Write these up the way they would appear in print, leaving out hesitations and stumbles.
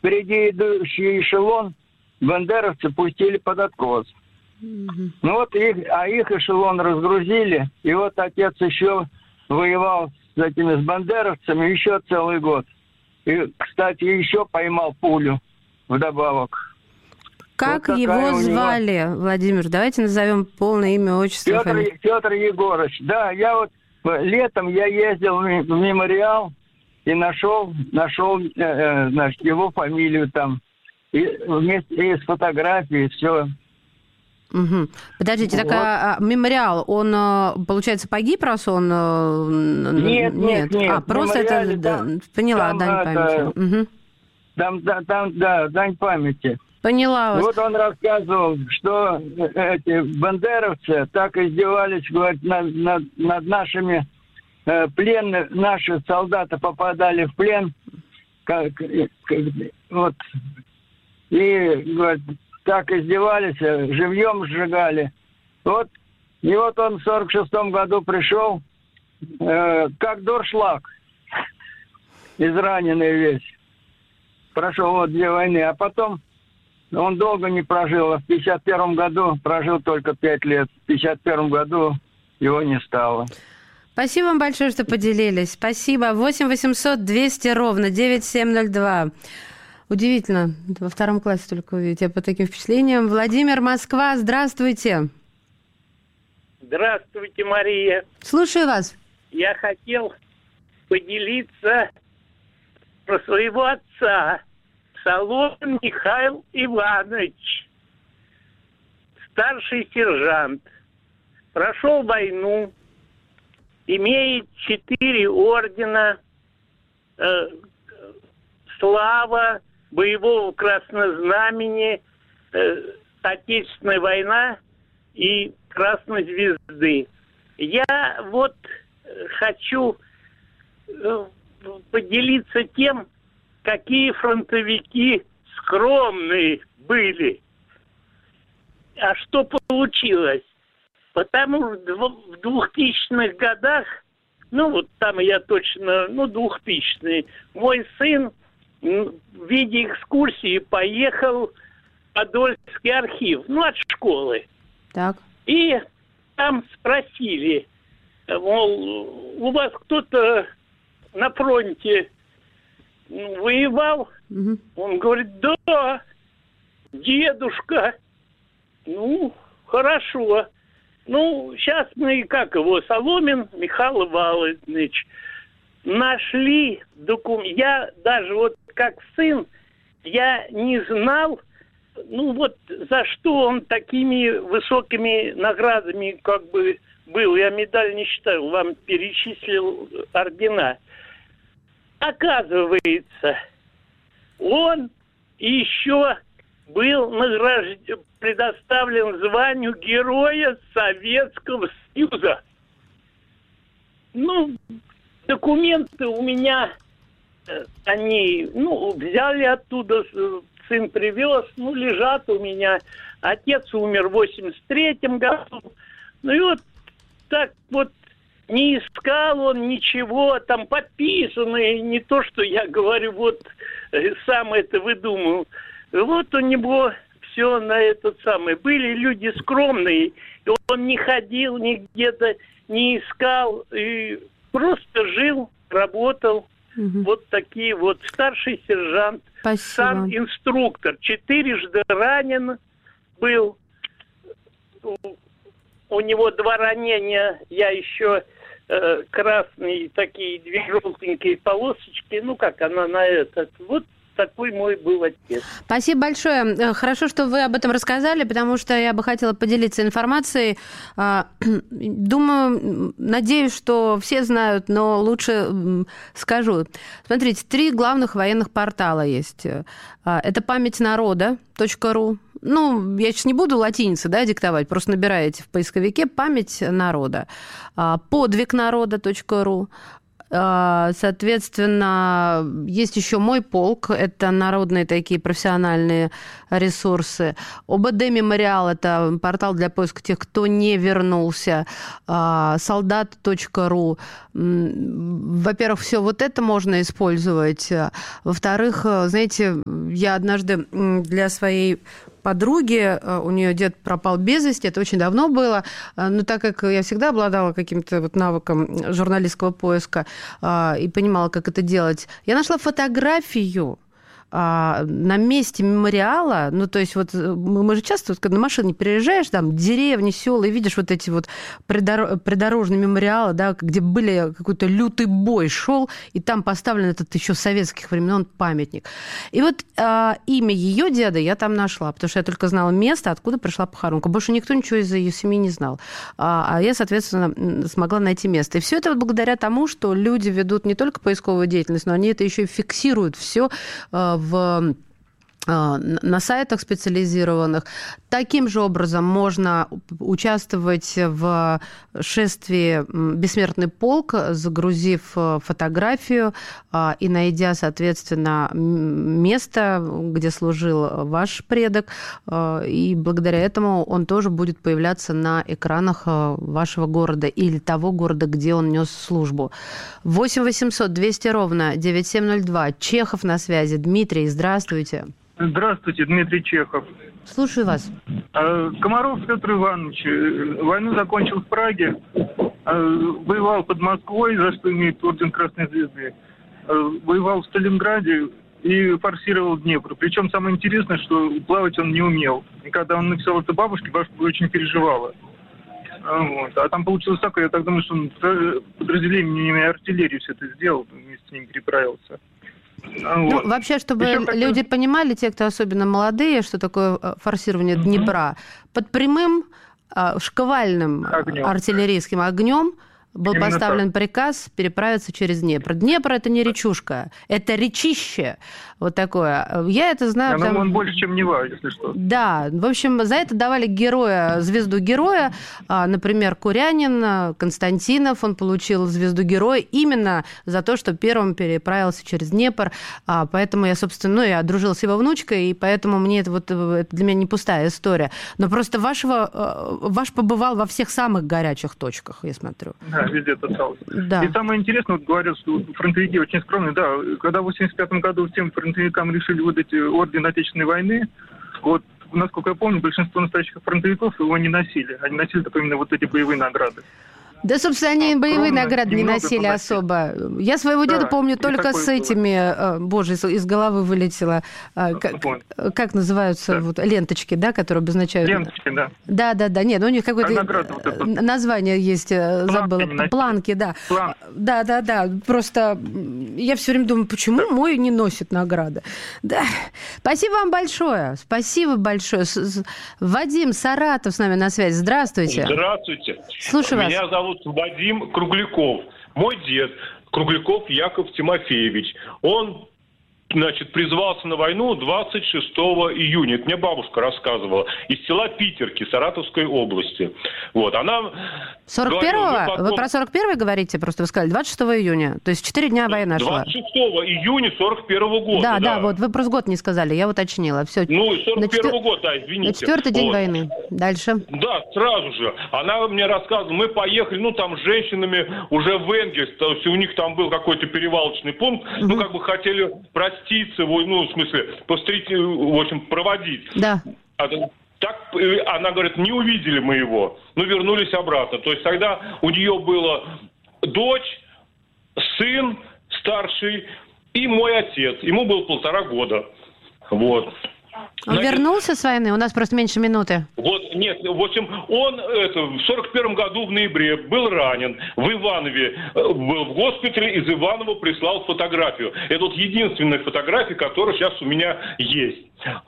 впереди идущий эшелон бандеровцы пустили под откос. Ну вот их эшелон разгрузили, и вот отец еще воевал с бандеровцами еще целый год. И, кстати, еще поймал пулю вдобавок. Как вот его звали, Владимир? Давайте назовем полное имя, отчество, фамилию. Петр Егорович. Да, я вот летом ездил в мемориал и нашел значит, его фамилию там. И вместе с фотографией, все. Угу. Подождите, вот. Так мемориал, он, получается, погиб, раз он... Нет. Просто это... Там, поняла, там, дань памяти. Угу. Там, дань памяти. Поняла вас. Вот он рассказывал, что эти бандеровцы так издевались, говорит, над нашими пленными. Наши солдаты попадали в плен, вот, и, говорит, так издевались, живьем сжигали. Вот, и вот он в 46-м году пришел, как дуршлаг, израненный весь. Прошел вот 2 войны, а потом он долго не прожил, а в 51-м году прожил только 5 лет. В 51-м году его не стало. Спасибо вам большое, что поделились. Спасибо. 8 800 200 ровно 9702. Удивительно, во 2 классе только увидеть. Я по таким впечатлениям. Владимир, Москва, здравствуйте. Здравствуйте, Мария. Слушаю вас. Я хотел поделиться про своего отца. Соломин Михаил Иванович. Старший сержант. Прошел войну. Имеет 4 ордена. Слава, боевого Красного Знамени, Отечественная война и Красной Звезды. Я вот хочу поделиться тем, какие фронтовики скромные были. А что получилось? Потому что в 2000-х годах, ну вот там я точно, 2000-е, мой сын в виде экскурсии поехал в Подольский архив, от школы. Так. И там спросили, мол, у вас кто-то на фронте воевал? Угу. Он говорит, да, дедушка. Хорошо. Сейчас мы, Соломин Михаил Иванович, нашли документ. Я даже как сын, я не знал, за что он такими высокими наградами был. Я медаль не читал, вам перечислил ордена. Оказывается, он еще был предоставлен званию Героя Советского Союза. Документы у меня, они, взяли оттуда, сын привез, лежат у меня. Отец умер в 83-м году. Так не искал он ничего, там подписанное, не то, что я говорю, сам это выдумал. У него все на этот самый. Были люди скромные, и он не ходил нигде-то, не искал, и просто жил, работал. Угу. Такие старший сержант, сам инструктор, 4 ранен был. У него 2 ранения, я еще красные такие 2 желтенькие полосочки, она на этот. Такой мой был отец. Спасибо большое. Хорошо, что вы об этом рассказали, потому что я бы хотела поделиться информацией. Думаю, надеюсь, что все знают, но лучше скажу. Смотрите, 3 главных военных портала есть. Это памятьнарода.ру. Я сейчас не буду латиницы, диктовать, просто набираете в поисковике «Память народа». Подвигнарода.ру. Соответственно, есть еще «Мой полк», это народные такие профессиональные ресурсы. ОБД Мемориал, это портал для поиска тех, кто не вернулся. Солдат.ру. Во-первых, все это можно использовать. Во-вторых, знаете, Я однажды для своей подруги, у нее дед пропал без вести, это очень давно было, но так как я всегда обладала каким-то вот навыком журналистского поиска и понимала, как это делать, я нашла фотографию на месте мемориала, ну, то есть вот мы же часто, вот, когда на машине переезжаешь, там, деревни, села, и видишь вот эти вот придорожные мемориалы, да, где были какой-то лютый бой шел, и там поставлен этот еще советских времен памятник. И вот имя ее деда я там нашла, потому что я только знала место, откуда пришла похоронка. Больше никто ничего из ее семьи не знал. А я, соответственно, смогла найти место. И все это вот благодаря тому, что люди ведут не только поисковую деятельность, но они это еще и фиксируют все на сайтах специализированных. Таким же образом можно участвовать в шествии «Бессмертный полк», загрузив фотографию и найдя, соответственно, место, где служил ваш предок. И благодаря этому он тоже будет появляться на экранах вашего города или того города, где он нес службу. 8 800 200 ровно 9702. Чехов на связи. Дмитрий, здравствуйте. Здравствуйте, Дмитрий Чехов. Слушаю вас. Комаров Петр Иванович войну закончил в Праге, воевал под Москвой, за что имеет орден Красной Звезды, воевал в Сталинграде и форсировал Днепр. Причем самое интересное, что плавать он не умел. И когда он написал это бабушке, бабушка очень переживала. Вот. А там получилось так, я так думаю, что он подразделениями артиллерии все это сделал, вместе с ним переправился. Ну, вообще, чтобы люди понимали, те, кто особенно молодые, что такое форсирование Днепра, под прямым шквальным артиллерийским огнем был именно поставлен приказ переправиться через Днепр. Днепр – это не речушка, это речище. Вот такое. Я это знаю. Потому... Он больше, чем Нева, если что. Да. В общем, за это давали героя, звезду героя. Например, Курянин, Константинов, он получил звезду героя именно за то, что первым переправился через Днепр. Поэтому я, собственно, я дружила с его внучкой, и поэтому мне это для меня не пустая история. Но просто ваш побывал во всех самых горячих точках, я смотрю. Да, везде тотался. Да. И самое интересное, вот говорят, что фронтовики очень скромные. Да, когда в 1985 году всем фронтовикам решили выдать орден Отечественной войны, вот, насколько я помню, большинство настоящих фронтовиков его не носили. Они носили только именно вот эти боевые награды. Да, собственно, они боевые награды не носили особо. Я своего деда помню только с этими, боже, из головы вылетело, как называются, вот, ленточки, да, которые обозначают... Ленточки, да. Да. Нет, у них какое-то название есть, забыла. Планки, да. Да. Просто я все время думаю, почему мой не носит награды. Да. Спасибо вам большое. Спасибо большое. Вадим, Саратов с нами на связи. Здравствуйте. Здравствуйте. Слушаю вас. Меня зовут Вадим Кругляков. Мой дед Кругляков Яков Тимофеевич. Он, значит, призвался на войну 26 июня. Это мне бабушка рассказывала. Из села Питерки Саратовской области. Вот, она... 41-го? Вы про 41-й говорите? Просто вы сказали 26 июня. То есть 4 дня война шла. 26 июня 41-го года. Да, вот вы просто год не сказали, я уточнила. Все. Ну, 41-го года, да, извините. На 4-й день войны. Дальше. Да, сразу же. Она мне рассказывала, мы поехали, с женщинами уже в Энгельс. То есть у них там был какой-то перевалочный пункт. Хотели проститься, в смысле, в общем, проводить. Да. Так, она говорит, не увидели мы его, вернулись обратно. То есть тогда у нее была дочь, сын старший и мой отец. Ему было 1,5 года. Вот. Он вернулся с войны? У нас просто меньше минуты. Нет, в общем, он в 41 году в ноябре был ранен в Иванове, был в госпитале, из Иванова прислал фотографию. Это единственная фотография, которая сейчас у меня есть.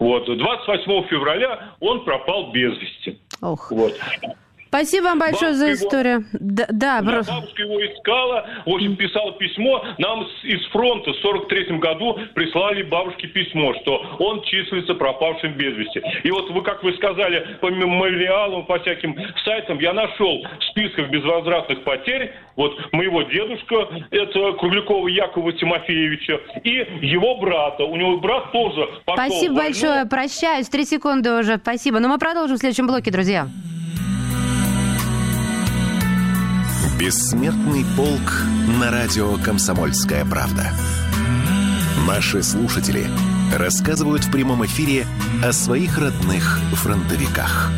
28 февраля он пропал без вести. Ох. Спасибо вам большое за историю. Бабушка его искала, в общем, писала письмо. Нам из фронта в 43-м году прислали бабушке письмо, что он числится пропавшим без вести. И как вы сказали, по мемориалам, по всяким сайтам, я нашел в списках безвозвратных потерь моего дедушка, это Круглякова Якова Тимофеевича, и его брата. У него брат тоже пошел. Спасибо большое. Прощаюсь. 3 секунды уже. Спасибо. Но мы продолжим в следующем блоке, друзья. Бессмертный полк на радио «Комсомольская правда». Наши слушатели рассказывают в прямом эфире о своих родных фронтовиках.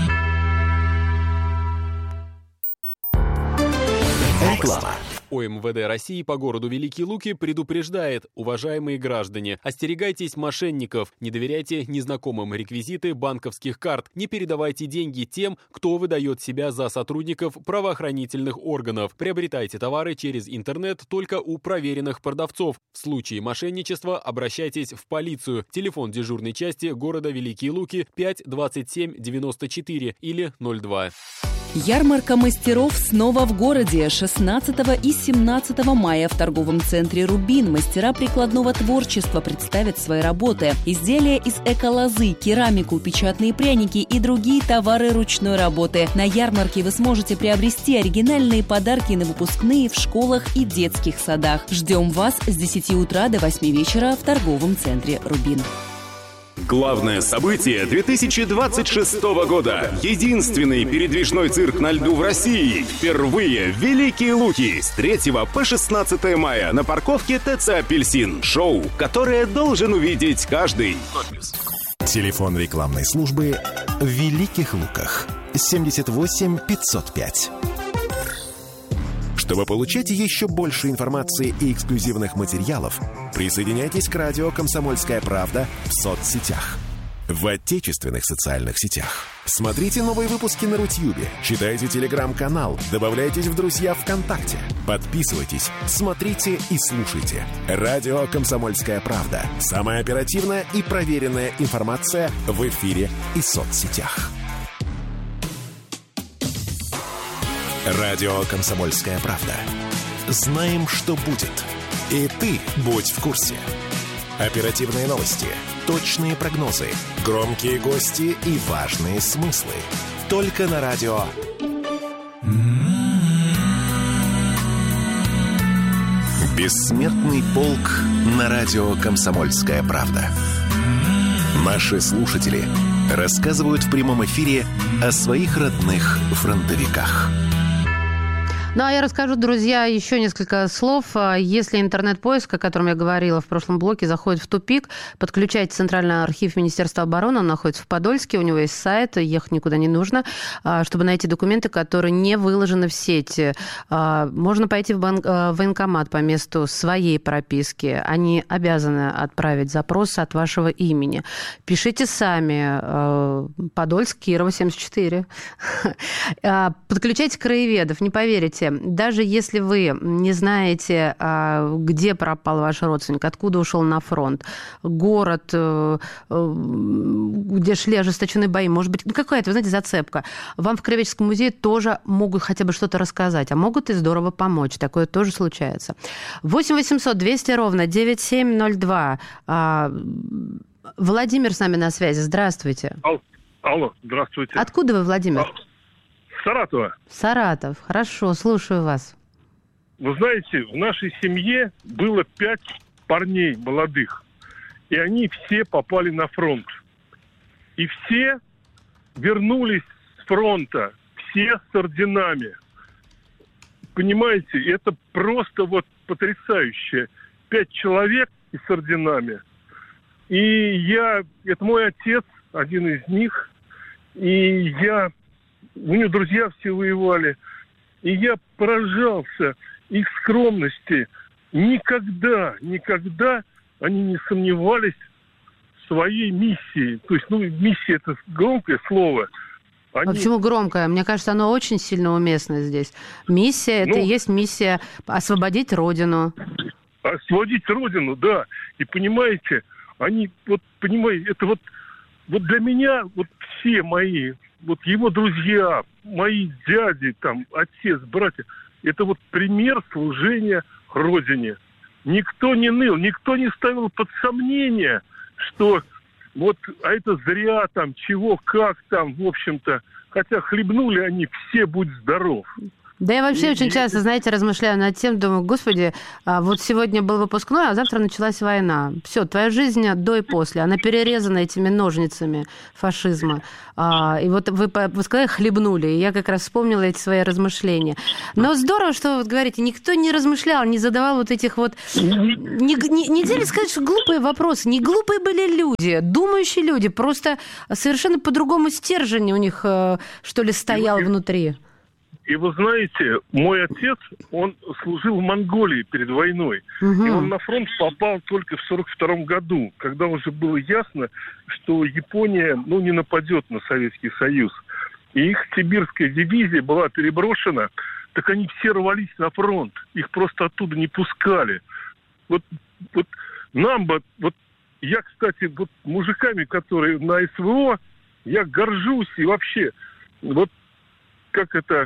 Реклама. ОМВД России по городу Великие Луки предупреждает: уважаемые граждане, остерегайтесь мошенников, не доверяйте незнакомым реквизиты банковских карт, не передавайте деньги тем, кто выдает себя за сотрудников правоохранительных органов. Приобретайте товары через интернет только у проверенных продавцов. В случае мошенничества обращайтесь в полицию. Телефон дежурной части города Великие Луки 5 27 94 или 02. Ярмарка мастеров снова в городе 16 и 17 мая в торговом центре «Рубин». Мастера прикладного творчества представят свои работы. Изделия из эколозы, керамику, печатные пряники и другие товары ручной работы. На ярмарке вы сможете приобрести оригинальные подарки на выпускные в школах и детских садах. Ждем вас с 10 утра до 8 вечера в торговом центре «Рубин». Главное событие 2026 года. Единственный передвижной цирк на льду в России. Впервые в Великие Луки с 3 по 16 мая на парковке ТЦ «Апельсин». Шоу, которое должен увидеть каждый. Телефон рекламной службы в Великих Луках 78 505. Чтобы получать еще больше информации и эксклюзивных материалов, присоединяйтесь к радио «Комсомольская правда» в соцсетях. В отечественных социальных сетях. Смотрите новые выпуски на Рутьюбе, читайте телеграм-канал, добавляйтесь в друзья ВКонтакте, подписывайтесь, смотрите и слушайте. Радио «Комсомольская правда». Самая оперативная и проверенная информация в эфире и соцсетях. Радио «Комсомольская правда». Знаем, что будет. И ты будь в курсе. Оперативные новости, точные прогнозы, громкие гости и важные смыслы. Только на радио. Бессмертный полк на радио «Комсомольская правда». Наши слушатели рассказывают в прямом эфире о своих родных фронтовиках. Ну, а я расскажу, друзья, еще несколько слов. Если интернет-поиск, о котором я говорила в прошлом блоке, заходит в тупик, подключайте Центральный архив Министерства обороны, он находится в Подольске, у него есть сайт, ехать никуда не нужно, чтобы найти документы, которые не выложены в сети. Можно пойти в военкомат по месту своей прописки. Они обязаны отправить запрос от вашего имени. Пишите сами. Подольск, Кирова, 74. Подключайте краеведов, не поверите. Даже если вы не знаете, где пропал ваш родственник, откуда ушел на фронт, город, где шли ожесточенные бои, может быть, какая-то, вы знаете, зацепка, вам в Краеведческом музее тоже могут хотя бы что-то рассказать, а могут и здорово помочь. Такое тоже случается. 8 800 200 ровно 9702. Владимир с нами на связи. Здравствуйте. Алло, здравствуйте. Откуда вы, Владимир? Саратова. Саратов. Хорошо, слушаю вас. Вы знаете, в нашей семье было 5 парней молодых. И они все попали на фронт. И все вернулись с фронта. Все с орденами. Понимаете, это просто вот потрясающе. 5 человек и с орденами. И это мой отец, один из них. И у него друзья все воевали. И я поражался их скромности. Никогда они не сомневались в своей миссии. То есть, миссия — это громкое слово. А почему громкое? Мне кажется, оно очень сильно уместно здесь. Миссия — это и есть миссия освободить Родину. Освободить Родину, да. И понимаете, это вот для меня все мои, его друзья, мои дяди, отец, братья, это пример служения Родине. Никто не ныл, никто не ставил под сомнение, что это зря, чего, как в общем-то. Хотя хлебнули они все, будь здоров. Да я вообще очень часто, знаете, размышляю над тем, думаю, господи, вот сегодня был выпускной, а завтра началась война. Все, твоя жизнь до и после, она перерезана этими ножницами фашизма. И вот вы сказали, хлебнули, и я как раз вспомнила эти свои размышления. Но здорово, что вы говорите, никто не размышлял, не задавал вот этих вот... Нельзя ли сказать, что глупые вопросы? Не глупые были люди, думающие люди, просто совершенно по-другому стержень у них, что ли, стоял внутри. И вы знаете, мой отец, он служил в Монголии перед войной. Угу. И он на фронт попал только в 1942 году, когда уже было ясно, что Япония не нападет на Советский Союз. И их сибирская дивизия была переброшена, так они все рвались на фронт. Их просто оттуда не пускали. Вот нам бы... Я, кстати, мужиками, которые на СВО, я горжусь и вообще... Как это...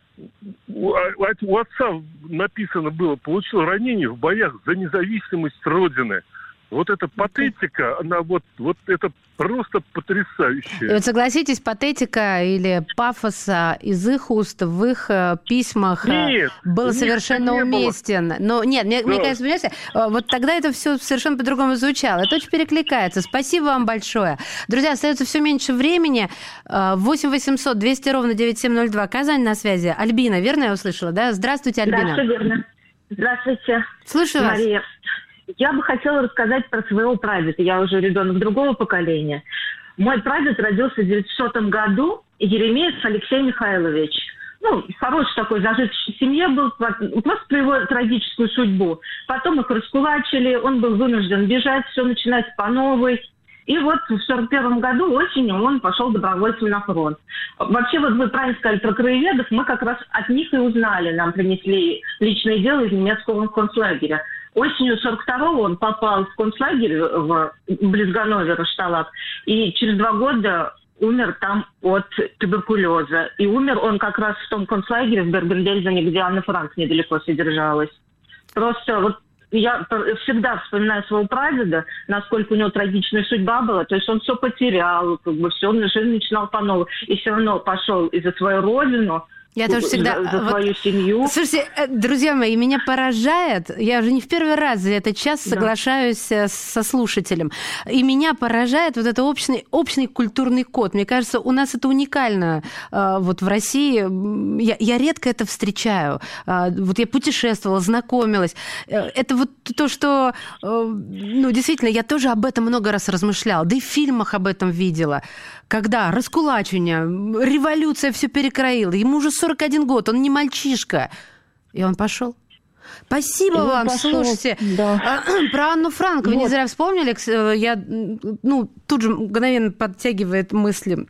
У отца написано было, получил ранение в боях за независимость Родины. Вот эта патетика, она это просто потрясающе. И вот согласитесь, патетика или пафоса из их уст в их письмах был совершенно уместен. Но нет, мне кажется, понимаете, вот тогда это все совершенно по-другому звучало. Это очень перекликается. Спасибо вам большое. Друзья, остается все меньше времени. 8 800 200 ровно 9702. Казань на связи. Альбина, верно я услышала, да? Здравствуйте, Альбина. Да, все верно. Здравствуйте. Слушаю Мария. вас. Я бы хотела рассказать про своего прадеда. Я уже ребенок другого поколения. Мой прадед родился в 1900 году, Еремеев Алексей Михайлович. Хороший такой, зажиточной семье был, просто про его трагическую судьбу. Потом их раскулачили, он был вынужден бежать, все начинать по новой. И вот в 1941 году осенью он пошел добровольцем на фронт. Вообще, вы правильно сказали про краеведов, мы как раз от них и узнали. Нам принесли личное дело из немецкого концлагеря. Осенью 1942-го он попал в концлагерь близ Ганновера, Шталак, и через 2 года умер там от туберкулеза. И умер он как раз в том концлагере в Берген-Бельзене, где Анна Франк недалеко содержалась. Просто я всегда вспоминаю своего прадеда, насколько у него трагичная судьба была. То есть он все потерял, все, он жизнь начинал по новой. И все равно пошел и за свою родину, я тоже всегда... За свою семью. Слушайте, друзья мои, меня поражает, я уже не в первый раз за этот час соглашаюсь со слушателем, и меня поражает вот это общий культурный код. Мне кажется, у нас это уникально в России. Я редко это встречаю. Я путешествовала, знакомилась. Это то, что... действительно, я тоже об этом много раз размышляла, да и в фильмах об этом видела. Когда раскулачивание, революция все перекроила, ему уже 41 год, он не мальчишка. И он пошел. Спасибо вам, слушайте. Да. Про Анну Франк вы не зря вспомнили. Я, тут же мгновенно подтягивает мысли.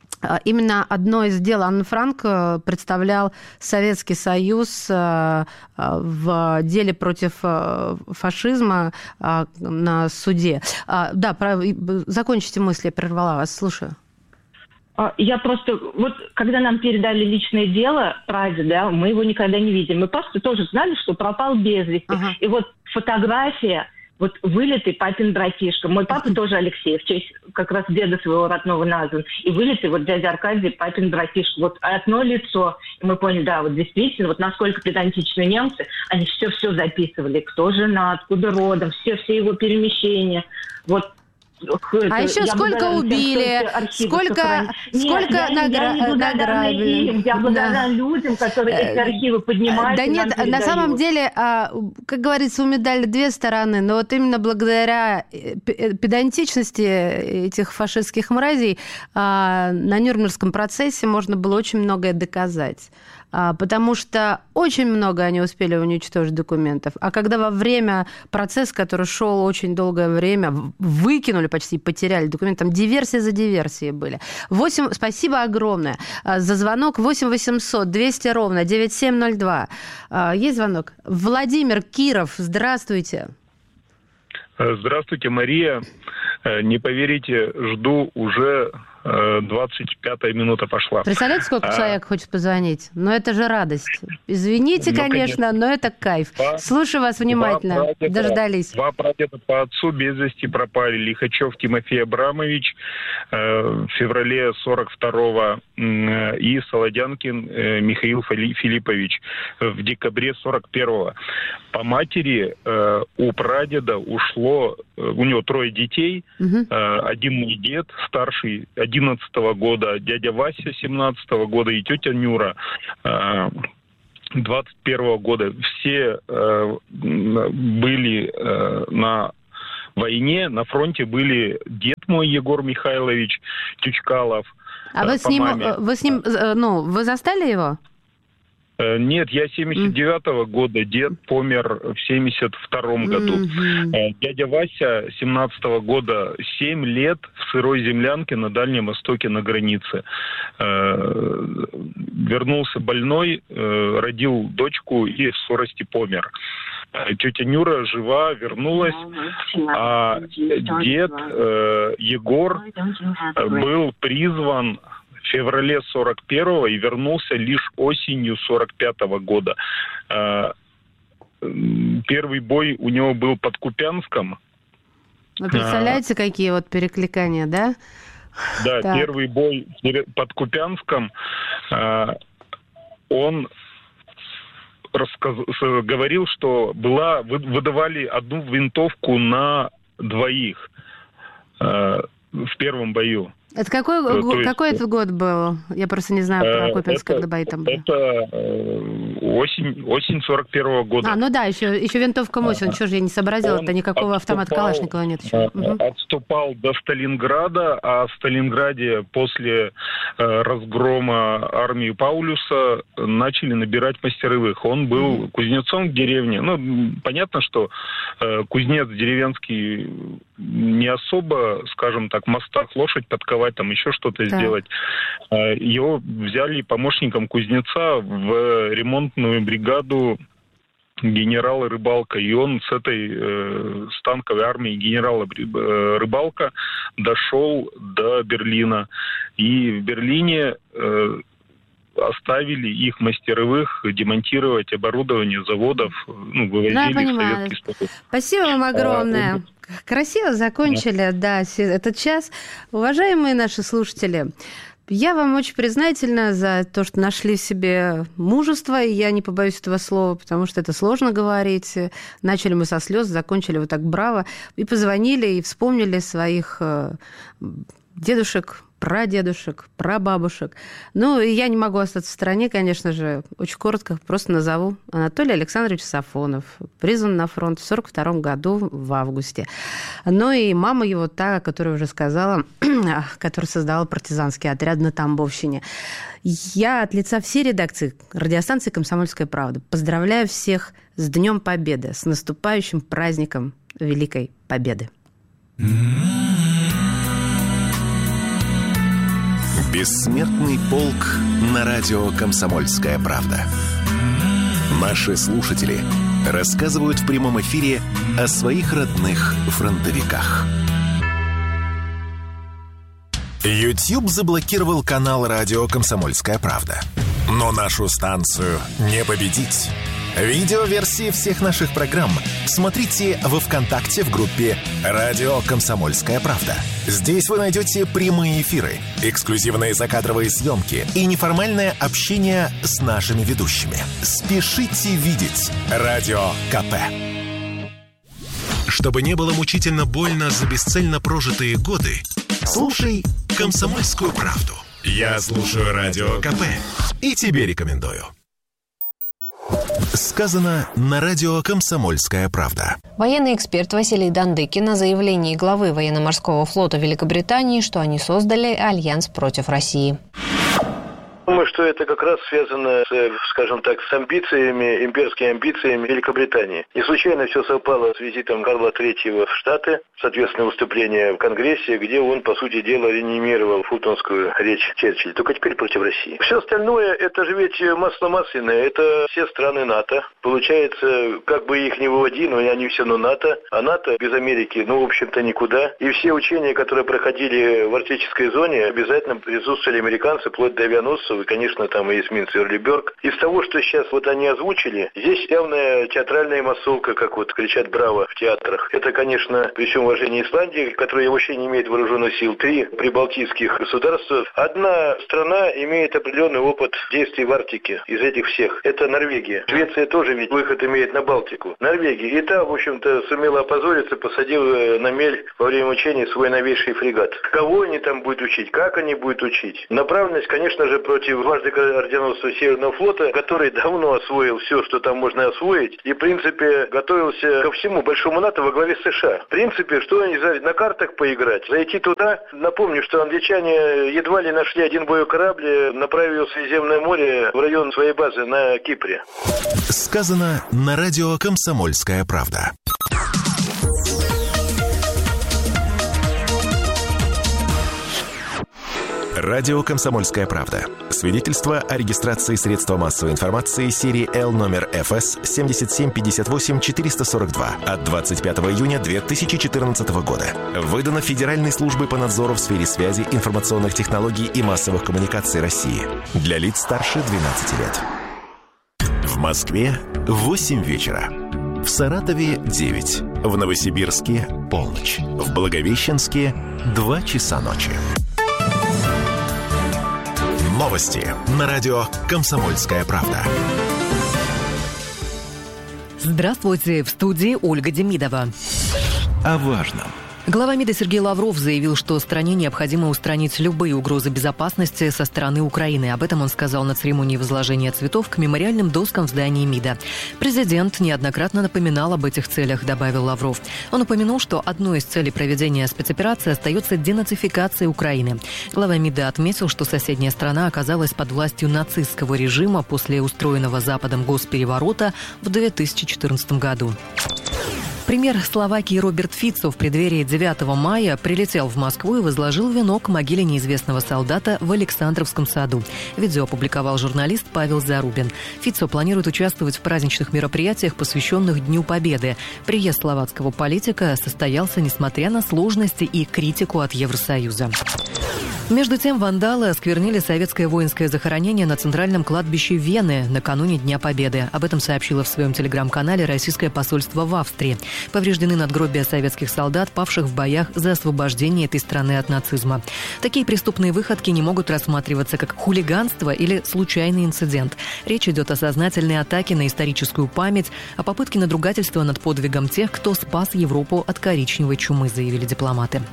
Именно одно из дел Анны Франк представлял Советский Союз в деле против фашизма на суде. Да, закончите мысли, я прервала вас, слушаю. Я просто... когда нам передали личное дело прадеда, мы его никогда не видели. Мы просто тоже знали, что пропал без вести. Ага. И фотография... вылитый папин братишка. Мой папа тоже Алексей, в честь как раз деда своего родного назван. И вылитый дядя Аркадий, папин братишка. Одно лицо. И мы поняли, действительно, насколько педантичны немцы, они все записывали. Кто жена, откуда родом, все его перемещения. А еще сколько убили, сколько награбили. Я благодарна людям, которые эти архивы поднимают. Да нет, на самом деле, как говорится, у медали 2 стороны, но именно благодаря педантичности этих фашистских мразей на Нюрнбергском процессе можно было очень многое доказать. Потому что очень много они успели уничтожить документов. А когда во время процесса, который шел очень долгое время, выкинули почти, потеряли документы, там диверсии за диверсией были. Спасибо огромное за звонок. 8 800 200 ровно 9702. Есть звонок? Владимир, Киров, здравствуйте. Здравствуйте, Мария. Не поверите, жду уже 25-я минута пошла. Представляете, сколько человек хочет позвонить? Но это же радость. Извините, конечно, но это кайф. Слушаю вас внимательно. Дождались. 2 прадеда по отцу без вести пропали. Лихачев Тимофей Абрамович в феврале 42-го и Солодянкин Михаил Филиппович в декабре 41-го. По матери у прадеда ушло, у него 3 детей, один мой дед, старший 11-го года, дядя Вася 17-го года и тетя Нюра 21-го года. Все были на войне, на фронте были дед мой Егор Михайлович Тючкалов. А вы с ним, вы застали его? Нет, я 79-го года, дед помер в 72-м году. Дядя Вася 17-го года 7 лет в сырой землянке на Дальнем Востоке на границе. Вернулся больной, родил дочку и в скорости помер. Тетя Нюра жива, вернулась, а дед Егор был призван в феврале 41-го и вернулся лишь осенью 45-го года. Первый бой у него был под Купянском. Вы представляете, какие вот перекликания, да? Да, так. Первый бой под Купянском. Он говорил, что выдавали одну винтовку на 2 в первом бою. Это какой этот год был? Я просто не знаю про Купянск, когда бои там были. Это осень 41-го года. Ну да, еще винтовка Мосин. Чего же я не сообразила? Это никакого автомата Калашникова нет еще. Отступал до Сталинграда, а в Сталинграде после разгрома армии Паулюса начали набирать мастеровых. Он был кузнецом в деревне. Ну, понятно, что кузнец деревенский не особо, скажем так, в мостах лошадь подковать, там еще что-то сделать. Его взяли помощником кузнеца в ремонтную бригаду генерала Рыбалка. И он с этой с танковой армией генерала Рыбалка дошел до Берлина. И в Берлине оставили их мастеровых демонтировать оборудование заводов, вывозили в Советский Союз. Спасибо вам огромное. Красиво закончили, этот час. Уважаемые наши слушатели, я вам очень признательна за то, что нашли в себе мужество, и я не побоюсь этого слова, потому что это сложно говорить. Начали мы со слез, закончили вот так браво, и позвонили, и вспомнили своих дедушек, прадедушек, прабабушек. И я не могу остаться в стороне, конечно же. Очень коротко просто назову. Анатолий Александрович Сафонов, призван на фронт в 1942 году в августе. И мама его, та, которая уже сказала, которая создавала партизанский отряд на Тамбовщине. Я от лица всей редакции радиостанции «Комсомольская правда» поздравляю всех с Днем Победы, с наступающим праздником Великой Победы. Бессмертный полк на радио «Комсомольская правда». Наши слушатели рассказывают в прямом эфире о своих родных фронтовиках. YouTube заблокировал канал радио «Комсомольская правда». Но нашу станцию не победить. Видеоверсии всех наших программ смотрите во ВКонтакте в группе «Радио Комсомольская правда». Здесь вы найдете прямые эфиры, эксклюзивные закадровые съемки и неформальное общение с нашими ведущими. Спешите видеть Радио КП. Чтобы не было мучительно больно за бесцельно прожитые годы, слушай «Комсомольскую правду». Я слушаю Радио КП и тебе рекомендую. Сказано на радио «Комсомольская правда». Военный эксперт Василий Дандыкин о заявлении главы военно-морского флота Великобритании, что они создали альянс против России. Думаю, что это как раз связано, скажем так, с амбициями, имперскими амбициями Великобритании. Не случайно все совпало с визитом Карла III в Штаты, соответственно, выступление в Конгрессе, где он, по сути дела, реанимировал фултонскую речь Черчилля, только теперь против России. Все остальное, это же ведь масло масляное, это все страны НАТО. Получается, как бы их ни выводи, но они все равно НАТО, а НАТО без Америки, в общем-то, никуда. И все учения, которые проходили в арктической зоне, обязательно присутствовали американцы, вплоть до авианосцев, и, конечно, там и эсминец Эрлиберг. Из того, что сейчас они озвучили, здесь явная театральная массовка, как кричат «Браво» в театрах. Это, конечно, при всем уважении Исландии, которая вообще не имеет вооруженных сил, 3 прибалтийских государства. Одна страна имеет определенный опыт действий в Арктике из этих всех. Это Норвегия. Швеция тоже ведь выход имеет на Балтику. Норвегия. И та, в общем-то, сумела опозориться, посадила на мель во время учений свой новейший фрегат. Кого они там будут учить? Как они будут учить? Направленность, конечно же, против дважды орденоносца Северного флота, который давно освоил все, что там можно освоить, и, в принципе, готовился ко всему большому НАТО во главе США. В принципе, что они на картах поиграть? Зайти туда. Напомню, что англичане едва ли нашли один боевой корабль, направив его в Средиземное море в район своей базы на Кипре. Сказано на радио «Комсомольская правда». Радио «Комсомольская правда». Свидетельство о регистрации средства массовой информации серии L номер ФС 7758-442 от 25 июня 2014 года. Выдано Федеральной службой по надзору в сфере связи, информационных технологий и массовых коммуникаций России. Для лиц старше 12 лет. В Москве 8 вечера. В Саратове 9. В Новосибирске полночь. В Благовещенске 2 часа ночи. Новости на радио «Комсомольская правда». Здравствуйте, в студии Ольга Демидова. О важном. Глава МИДа Сергей Лавров заявил, что стране необходимо устранить любые угрозы безопасности со стороны Украины. Об этом он сказал на церемонии возложения цветов к мемориальным доскам в здании МИДа. Президент неоднократно напоминал об этих целях, добавил Лавров. Он упомянул, что одной из целей проведения спецоперации остается денацификация Украины. Глава МИДа отметил, что соседняя страна оказалась под властью нацистского режима после устроенного Западом госпереворота в 2014 году. Премьер Словакии Роберт Фицо в преддверии 9 мая прилетел в Москву и возложил венок к могиле неизвестного солдата в Александровском саду. Видео опубликовал журналист Павел Зарубин. Фицо планирует участвовать в праздничных мероприятиях, посвященных Дню Победы. Приезд словацкого политика состоялся несмотря на сложности и критику от Евросоюза. Между тем, вандалы осквернили советское воинское захоронение на центральном кладбище Вены накануне Дня Победы. Об этом сообщило в своем телеграм-канале российское посольство в Австрии. Повреждены надгробия советских солдат, павших в боях за освобождение этой страны от нацизма. Такие преступные выходки не могут рассматриваться как хулиганство или случайный инцидент. Речь идет о сознательной атаке на историческую память, о попытке надругательства над подвигом тех, кто спас Европу от коричневой чумы, заявили дипломаты.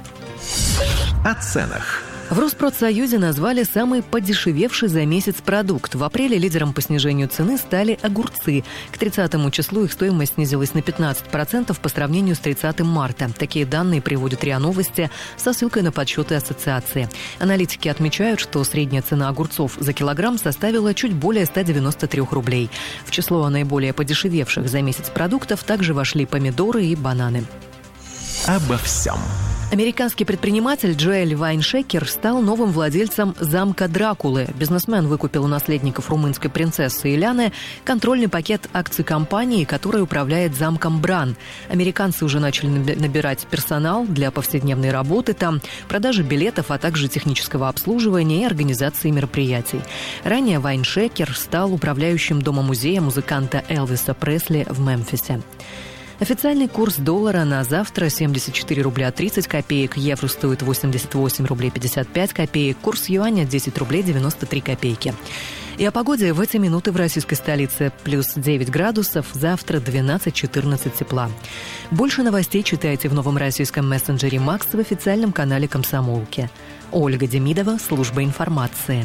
О ценах. В Росспродсоюзе назвали самый подешевевший за месяц продукт. В апреле лидером по снижению цены стали огурцы. К 30 числу их стоимость снизилась на 15% по сравнению с 30 марта. Такие данные приводят РИА Новости со ссылкой на подсчеты ассоциации. Аналитики отмечают, что средняя цена огурцов за килограмм составила чуть более 193 рублей. В число наиболее подешевевших за месяц продуктов также вошли помидоры и бананы. Обо всем. Американский предприниматель Джоэль Вайншекер стал новым владельцем замка Дракулы. Бизнесмен выкупил у наследников румынской принцессы Иляны контрольный пакет акций компании, которая управляет замком Бран. Американцы уже начали набирать персонал для повседневной работы там, продажи билетов, а также технического обслуживания и организации мероприятий. Ранее Вайншекер стал управляющим дома-музея музыканта Элвиса Пресли в Мемфисе. Официальный курс доллара на завтра 74 рубля 30 копеек, евро стоит 88 рублей 55 копеек, курс юаня 10 рублей 93 копейки. И о погоде в эти минуты в российской столице плюс 9 градусов, завтра 12-14 тепла. Больше новостей читайте в новом российском мессенджере «Макс» в официальном канале «Комсомолки». Ольга Демидова, служба информации.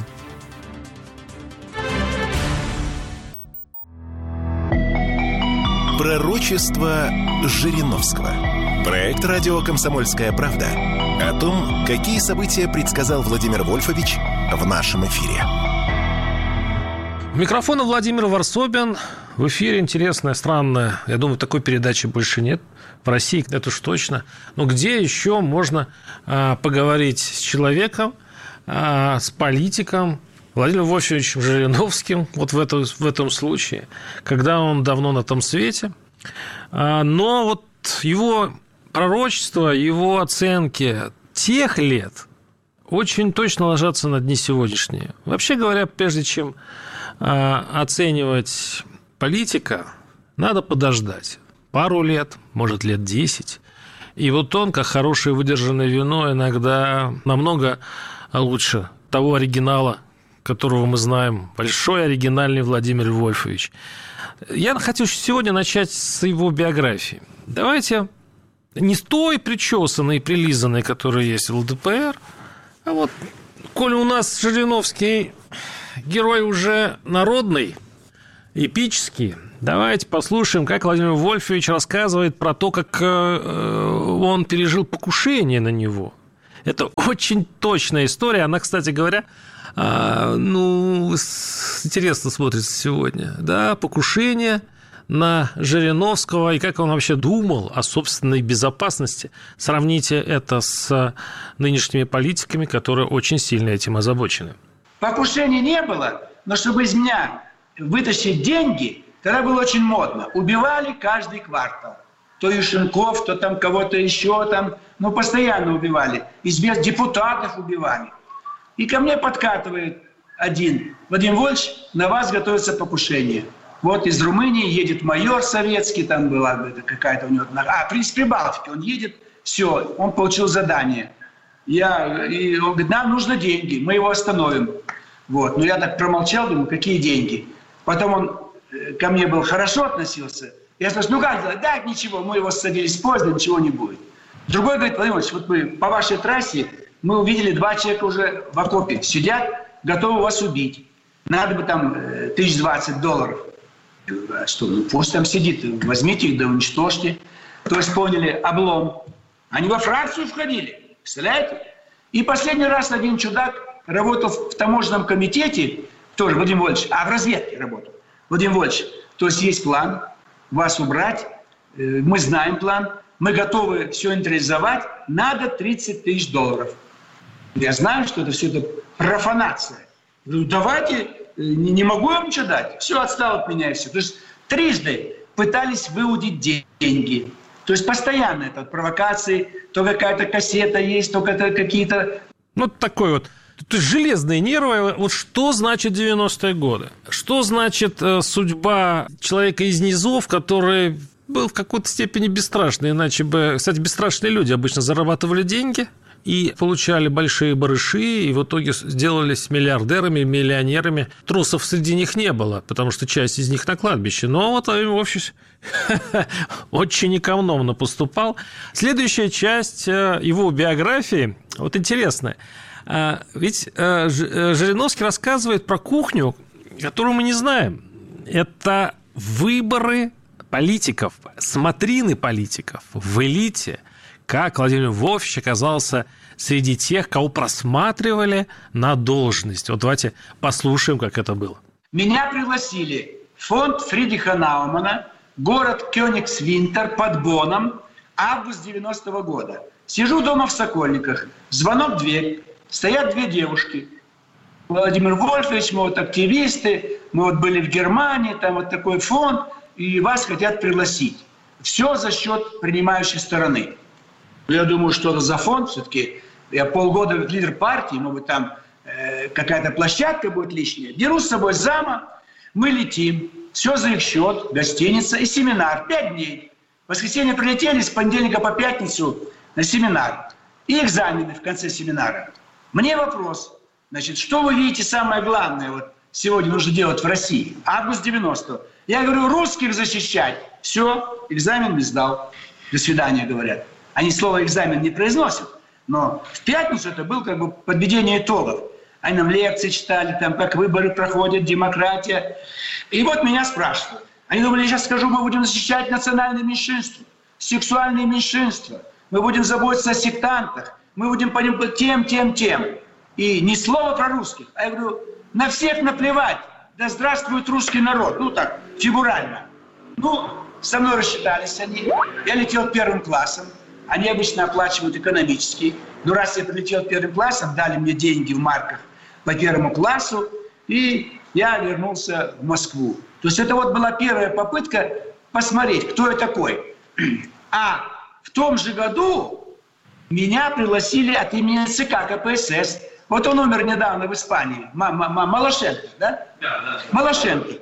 Пророчество Жириновского. Проект радио «Комсомольская правда» о том, какие события предсказал Владимир Вольфович в нашем эфире. У микрофона Владимир Варсобин. В эфире интересная, странная. Я думаю, такой передачи больше нет. В России это уж точно. Но где еще можно поговорить с человеком, с политиком, Владимиром Вольфовичем Жириновским, вот в этом случае, когда он давно на том свете. Но вот его пророчество, его оценки тех лет очень точно ложатся на дни сегодняшние. Вообще говоря, прежде чем оценивать политика, надо подождать пару лет, может, лет 10. И вот он, как хорошее выдержанное вино, иногда намного лучше того оригинала, которого мы знаем, большой оригинальный Владимир Вольфович. Я хочу сегодня начать с его биографии. Давайте не с той причесанной и прилизанной, которая есть в ЛДПР, а вот, коли у нас Жириновский герой уже народный, эпический, давайте послушаем, как Владимир Вольфович рассказывает про то, как он пережил покушение на него. Это очень точная история. Она, кстати говоря, интересно смотрится сегодня. Да, покушение на Жириновского, и как он вообще думал о собственной безопасности. Сравните это с нынешними политиками, которые очень сильно этим озабочены. Покушения не было, но чтобы из меня вытащить деньги, тогда было очень модно. Убивали каждый квартал. То Юшенков, то там кого-то еще там. Постоянно убивали. Депутатов убивали. И ко мне подкатывает один: Владимир Вольфович, на вас готовится покушение. Вот из Румынии едет майор советский, там была какая-то у него... из Прибалтики он едет, все, он получил задание. И он говорит, нам нужно деньги, мы его остановим. Вот. Но я так промолчал, думаю, какие деньги? Потом он ко мне был хорошо относился. Я спрашиваю, да, ничего, мы его садились поздно, ничего не будет. Другой говорит, Владимир Вольфович, вот мы по вашей трассе, мы увидели 2 человека уже в окопе, сидят, готовы вас убить. Надо бы там $20,000. Я говорю, а что, пусть там сидит, возьмите их, да уничтожьте. То есть поняли, облом. Они во фракцию входили, представляете? И последний раз один чудак работал в таможенном комитете, тоже Владимир Вольфович, в разведке работал. Владимир Вольфович, то есть план вас убрать, мы знаем план, мы готовы все нейтрализовать, надо $30,000. Я знаю, что это все это профанация. Говорю, давайте, не могу я вам ничего дать. Все, отстал от меня и все. То есть трижды пытались выудить деньги. То есть постоянно это провокации, то какая-то кассета есть, то какие-то... такой вот. То есть железные нервы. Вот что значит 90-е годы? Что значит судьба человека из низов, который был в какой-то степени бесстрашный? Иначе бы... Кстати, бесстрашные люди обычно зарабатывали деньги и получали большие барыши, и в итоге сделались миллиардерами, миллионерами. Трусов среди них не было, потому что часть из них на кладбище. Но вот, в общем, очень экономно поступал. Следующая часть его биографии, вот интересная. Ведь Жириновский рассказывает про кухню, которую мы не знаем. Это выборы политиков, смотрины политиков в элите. Как Владимир Вольфович оказался среди тех, кого просматривали на должность. Вот давайте послушаем, как это было. Меня пригласили в фонд Фридриха Наумана, город Кёнигсвинтер под Бонном, август 90-го года. Сижу дома в Сокольниках, звонок в дверь, стоят 2 девушки. Владимир Вольфович, мы вот активисты, мы вот были в Германии, там вот такой фонд, и вас хотят пригласить. Все за счет принимающей стороны. Я думаю, что это за фонд все-таки. Я полгода лидер партии, может быть, там какая-то площадка будет лишняя. Беру с собой зама, мы летим. Все за их счет, гостиница и семинар. 5 дней. В воскресенье прилетели, с понедельника по пятницу на семинар. И экзамены в конце семинара. Мне вопрос. Значит, что вы видите самое главное вот сегодня нужно делать в России? Август 90-го. Я говорю, русских защищать. Все, экзамен не сдал. До свидания, говорят. Они слово «экзамен» не произносят. Но в пятницу это было как бы подведение итогов. Они нам лекции читали, там, как выборы проходят, демократия. И вот меня спрашивают. Они думали, я сейчас скажу, мы будем защищать национальные меньшинства, сексуальные меньшинства. Мы будем заботиться о сектантах. Мы будем по ним тем. И ни слова про русских. А я говорю, на всех наплевать. да здравствует русский народ. Ну так, фигурально. Ну, со мной рассчитались они. Я летел первым классом. Они обычно оплачивают экономический. Но раз я прилетел первым классом, дали мне деньги в марках по первому классу, и я вернулся в Москву. То есть это вот была первая попытка посмотреть, кто я такой. А в том же году меня пригласили от имени ЦК КПСС. Вот он умер недавно в Испании. Малашенко, да? Да. Малашенко.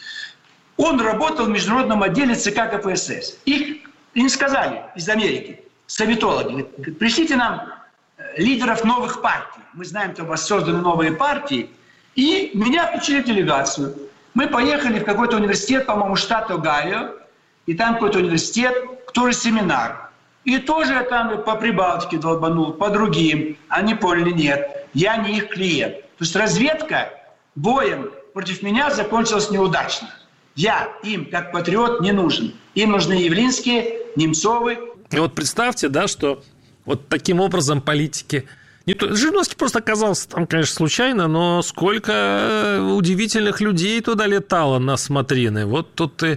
Он работал в международном отделе ЦК КПСС. Им сказали из Америки, советологи, пришлите нам лидеров новых партий. Мы знаем, что у вас созданы новые партии. И меня включили в делегацию. Мы поехали в какой-то университет, по-моему, штат Огайо. И там какой-то университет, который семинар. И тоже я там по Прибалтике долбанул, по другим. Они поняли, нет, я не их клиент. То есть разведка боем против меня закончилась неудачно. Я им, как патриот, не нужен. Им нужны Явлинские, Немцовы. И вот представьте, да, что вот таким образом политики... Жириновский просто оказался там, конечно, случайно, но сколько удивительных людей туда летало на смотрины. Вот тут ты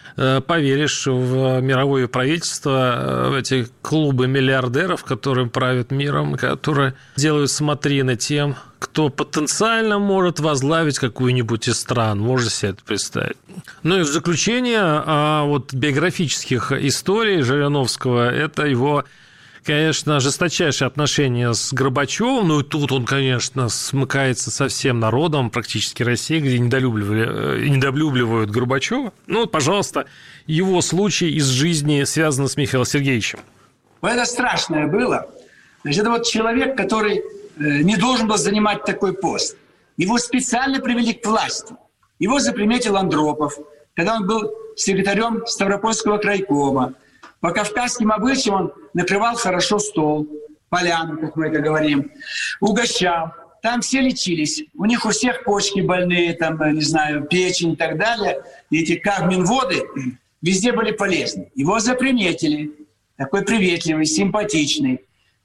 поверишь в мировое правительство, в эти клубы миллиардеров, которые правят миром, которые делают смотрины тем, кто потенциально может возглавить какую-нибудь из стран. Можете себе это представить. Ну и в заключение вот биографических историй Жириновского, это его, конечно, жесточайшие отношения с Горбачевым. Ну и тут он, конечно, смыкается со всем народом, практически России, где недолюбливают Горбачева. Ну вот, пожалуйста, его случай из жизни связан с Михаилом Сергеевичем. Это страшное было. Значит, это вот человек, который не должен был занимать такой пост. Его специально привели к власти. Его заприметил Андропов, когда он был секретарем Ставропольского крайкома. По кавказским обычаям он накрывал хорошо стол, поляну, как мы это говорим, угощал. Там все лечились. У них у всех почки больные, там, не знаю, печень и так далее. И эти кавминводы везде были полезны. Его заприметили. Такой приветливый, симпатичный.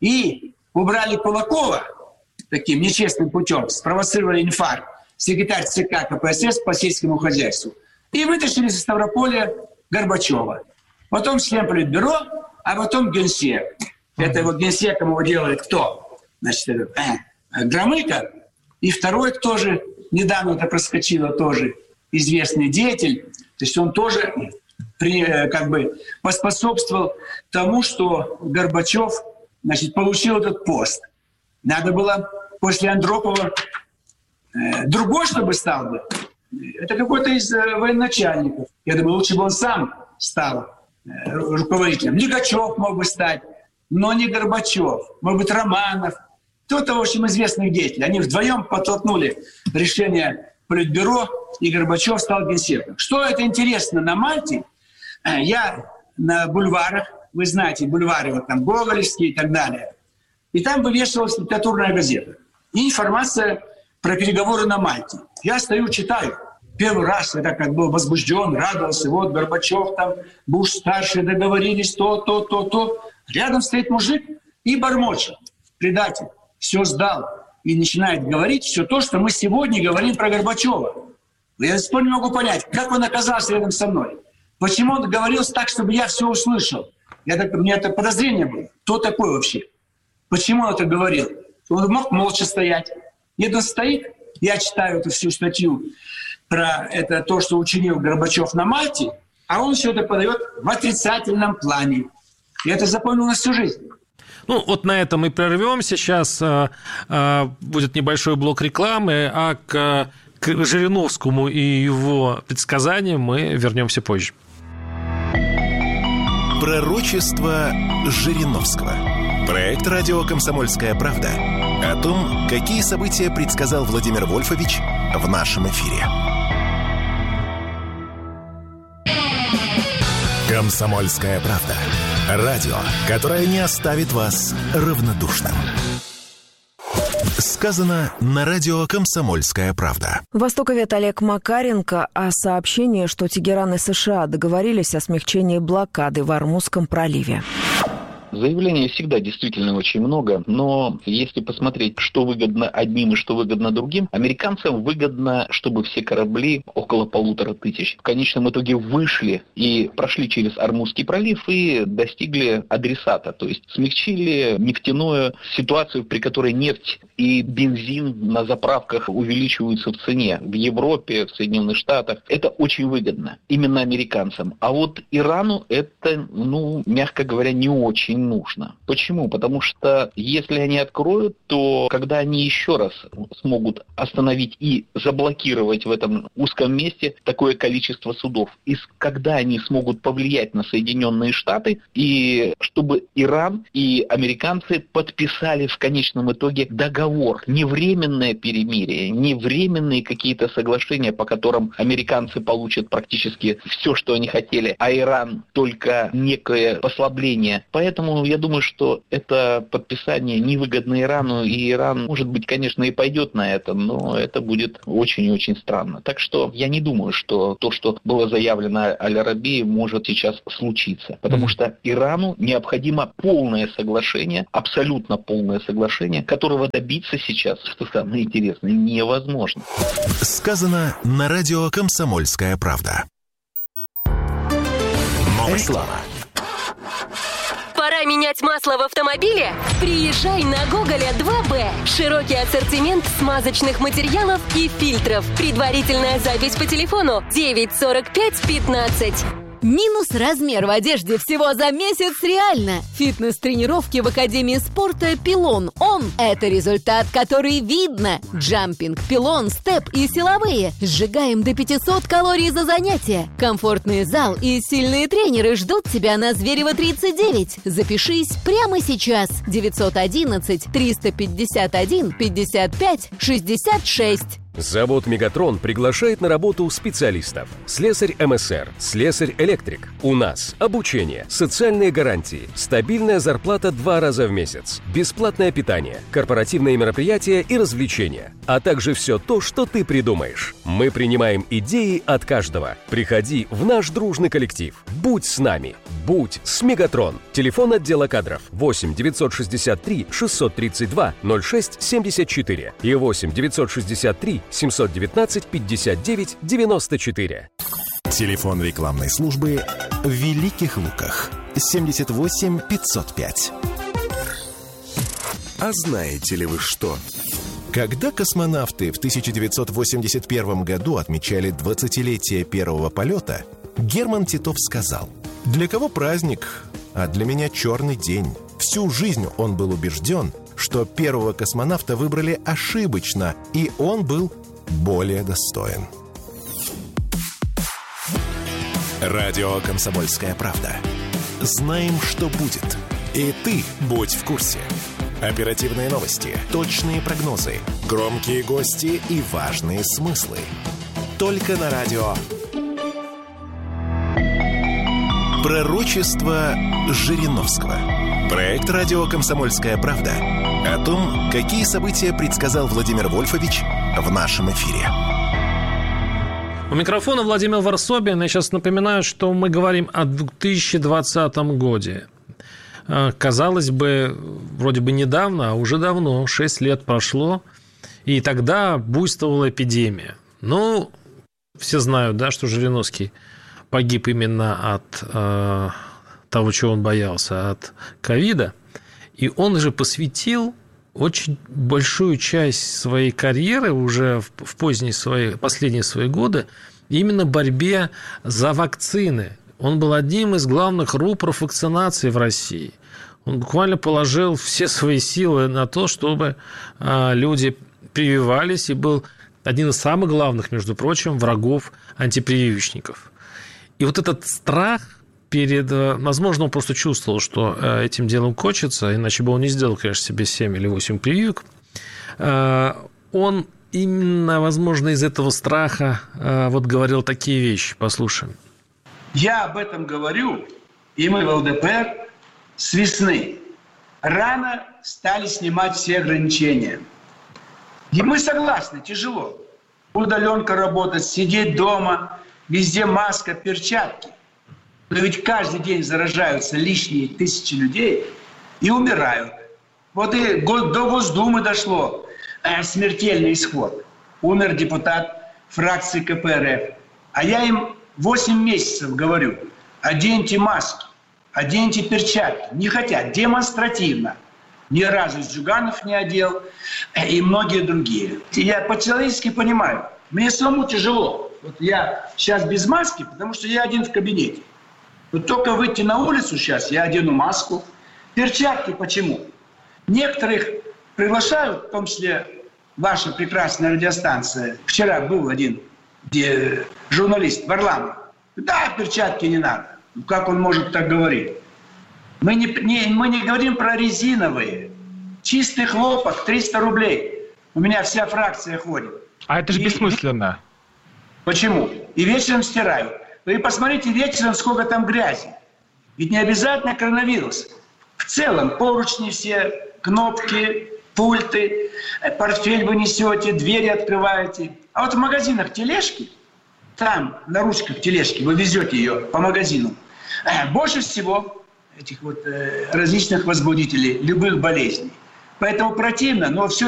И убрали Кулакова таким нечестным путем, спровоцировали инфаркт, секретарь ЦК КПСС по сельскому хозяйству. И вытащили из Ставрополя Горбачева. Потом член Политбюро, а потом генсек. Это вот генсеком его делали кто? Значит, этот Громыко. И второй тоже, недавно это проскочило, тоже известный деятель. То есть он тоже как бы поспособствовал тому, что Горбачев, значит, получил этот пост. Надо было после Андропова другой, чтобы стал бы. Это какой-то из военачальников. Я думаю, лучше бы он сам стал руководителем. Лигачев мог бы стать, но не Горбачев. Может быть, Романов. Кто-то, в общем, известных деятелей. Они вдвоем подтолкнули решение Политбюро, и Горбачев стал генсеком. Что это интересно на Мальте? Я на бульварах, вы знаете, бульвары вот там Гоголевские и так далее. И там вывешивалась литературная газета. И информация про переговоры на Мальте. Я стою, читаю. Первый раз я так как был возбужден, радовался. Вот Горбачев там, Буш-старший, договорились, то. Рядом стоит мужик и бормочет. Предатель. Все сдал. И начинает говорить все то, что мы сегодня говорим про Горбачева. Я до сих пор не могу понять, как он оказался рядом со мной. Почему он говорил так, чтобы я все услышал? У меня это подозрение было. Кто такой вообще? Почему он это говорил? Он мог молча стоять. Нет, он стоит. Я читаю эту всю статью про это, то, что учинил Горбачев на Мальте, а он все это подает в отрицательном плане. Я это запомнил на всю жизнь. Ну, вот на этом мы прервемся. Сейчас будет небольшой блок рекламы, а к Жириновскому и его предсказаниям мы вернемся позже. Пророчество Жириновского. Проект радио «Комсомольская правда» о том, какие события предсказал Владимир Вольфович в нашем эфире. «Комсомольская правда». Радио, которое не оставит вас равнодушным. Сказано на радио «Комсомольская правда». Востоковед Олег Макаренко о сообщении, что Тегеран и США договорились о смягчении блокады в Ормузском проливе. Заявлений всегда действительно очень много, но если посмотреть, что выгодно одним и что выгодно другим, американцам выгодно, чтобы все корабли, около 1500, в конечном итоге вышли и прошли через Ормузский пролив и достигли адресата, то есть смягчили нефтяную ситуацию, при которой нефть и бензин на заправках увеличиваются в цене в Европе, в Соединенных Штатах. Это очень выгодно именно американцам. А вот Ирану это, мягко говоря, не очень нужно. Почему? Потому что если они откроют, то когда они еще раз смогут остановить и заблокировать в этом узком месте такое количество судов, и когда они смогут повлиять на Соединенные Штаты, и чтобы Иран и американцы подписали в конечном итоге договор, не временное перемирие, не временные какие-то соглашения, по которым американцы получат практически все, что они хотели, а Иран только некое послабление. Поэтому я думаю, что это подписание невыгодно Ирану, и Иран, может быть, конечно, и пойдет на это, но это будет очень-очень странно. Так что я не думаю, что то, что было заявлено Аль-Арабии, может сейчас случиться. Потому что Ирану необходимо полное соглашение, абсолютно полное соглашение, которого добиться сейчас, что самое интересное, невозможно. Сказано на радио «Комсомольская правда». Реклама. Пора менять масло в автомобиле? Приезжай на Гоголя 2Б. Широкий ассортимент смазочных материалов и фильтров. Предварительная запись по телефону 945-15. Минус размер в одежде всего за месяц реально. Фитнес-тренировки в Академии спорта «Пилон». Это результат, который видно. Джампинг, пилон, степ и силовые. Сжигаем до 500 калорий за занятие. Комфортный зал и сильные тренеры ждут тебя на Зверева 39. Запишись прямо сейчас. 911-351-55-66. Завод «Мегатрон» приглашает на работу специалистов. Слесарь МСР, слесарь-электрик. У нас обучение, социальные гарантии, стабильная зарплата 2 раза в месяц, бесплатное питание, корпоративные мероприятия и развлечения, а также все то, что ты придумаешь. Мы принимаем идеи от каждого. Приходи в наш дружный коллектив. Будь с нами. Будь с «Мегатрон». Телефон отдела кадров 8 963 632 06 74 и 8 963 719 59 94. Телефон рекламной службы в Великих Луках 78 505. А знаете ли вы что? Когда космонавты в 1981 году отмечали 20-летие первого полета, Герман Титов сказал: «Для кого праздник, а для меня черный день». Всю жизнь он был убежден, что первого космонавта выбрали ошибочно, и он был более достоин. Радио «Комсомольская правда». Знаем, что будет. И ты будь в курсе. Оперативные новости, точные прогнозы, громкие гости и важные смыслы. Только на радио «Пророчество Жириновского». Проект «Радио «Комсомольская правда» о том, какие события предсказал Владимир Вольфович в нашем эфире. У микрофона Владимир Варсобин. Я сейчас напоминаю, что мы говорим о 2020 годе. Казалось бы, вроде бы недавно, а уже давно, 6 лет прошло, и тогда буйствовала эпидемия. Все знают, да, что Жириновский погиб именно от того, чего он боялся, от ковида. И он же посвятил очень большую часть своей карьеры уже в последние свои годы именно борьбе за вакцины. Он был одним из главных рупоров вакцинации в России. Он буквально положил все свои силы на то, чтобы люди прививались, и был один из самых главных, между прочим, врагов антипрививочников. И вот этот страх возможно, он просто чувствовал, что этим делом кончится, иначе бы он не сделал, конечно, себе 7 или 8 прививок. Он именно, возможно, из этого страха говорил такие вещи. Послушаем. Я об этом говорю, и мы в ЛДПР с весны рано стали снимать все ограничения. И мы согласны, тяжело. Удаленка работать, сидеть дома, везде маска, перчатки. Но ведь каждый день заражаются лишние 1000 людей. и умирают. Вот и до Госдумы дошло смертельный исход. Умер депутат фракции КПРФ. А я им 8 месяцев говорю, оденьте маски, оденьте перчатки. Не хотят, демонстративно. Ни разу Зюганов не одел и многие другие. Я по-человечески понимаю. Мне самому тяжело. Вот я сейчас без маски, потому что я один в кабинете. Вот только выйти на улицу сейчас, я одену маску. Перчатки почему? Некоторых приглашают, в том числе ваша прекрасная радиостанция. Вчера был один журналист Варламов. Да, перчатки не надо. Как он может так говорить? Мы не говорим про резиновые. Чистый хлопок, 300 рублей. У меня вся фракция ходит. А это же бессмысленно. Почему? И вечером стирают. Вы посмотрите вечером, сколько там грязи. Ведь не обязательно коронавирус. В целом поручни все, кнопки, пульты, портфель вы несете, двери открываете. А вот в магазинах тележки, там на ручках тележки вы везете ее по магазину. Больше всего этих вот различных возбудителей любых болезней. Поэтому противно, но все